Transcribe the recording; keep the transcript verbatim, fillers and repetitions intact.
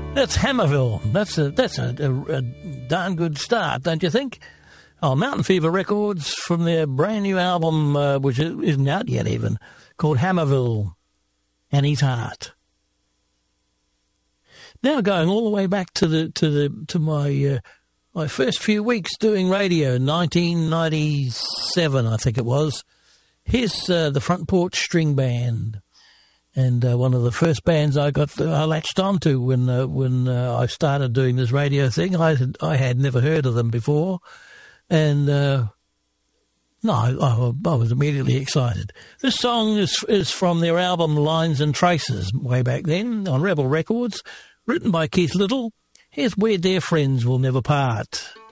That's Hammerville. That's a that's a, a, a darn good start, don't you think? Oh, Mountain Fever Records from their brand new album, uh, which isn't out yet even, called Hammerville, Annie's Heart. Now going all the way back to the to the to my uh, my first few weeks doing radio, nineteen ninety-seven, I think it was. Here's uh, the Front Porch String Band. And uh, one of the first bands I got, uh, I latched onto when uh, when uh, I started doing this radio thing. I had, I had never heard of them before, and uh, no, I, I was immediately excited. This song is is from their album Lines and Traces way back then on Rebel Records, written by Keith Little. Here's Where Dear Friends Will Never Part.